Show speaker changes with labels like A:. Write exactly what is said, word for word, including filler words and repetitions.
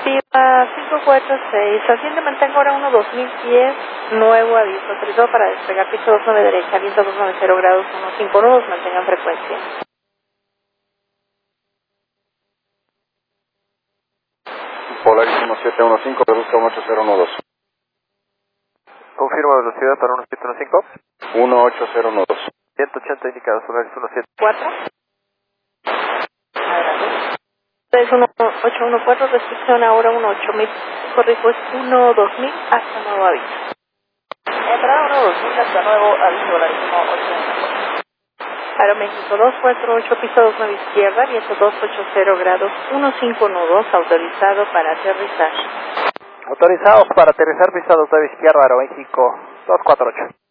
A: Viva cinco cuatro seis, asciende, mantenga ahora uno dos mil pies, nuevo aviso, autorizado para despegar piso dos nueve derecha, viento dos noventa grados, uno cinco nudos, mantengan frecuencia.
B: Polaris siete uno cinco, reduzca uno ocho cero uno dos.
C: Confirma velocidad para uno siete uno cinco.
B: uno ocho cero uno dos.
C: ciento ochenta indicado, Polaris uno siete
A: cuatro. tres uno ocho uno cuatro, restricción ahora uno ocho mil, corrijo es uno dos mil hasta nuevo aviso.
D: Entrada uno dos mil hasta nuevo aviso, Polaris uno ocho uno cuatro.
A: Aeroméxico dos cuatro ocho, piso dos nueve izquierda, viento dos ocho cero grados, uno cinco nudos, autorizado para aterrizar.
C: Autorizados para aterrizar, piso dos nueve izquierda, Aeroméxico dos cuatro ocho.